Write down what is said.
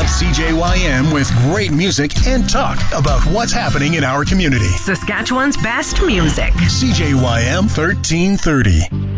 up CJYM with great music and talk about what's happening in our community. Saskatchewan's best music. CJYM 1330.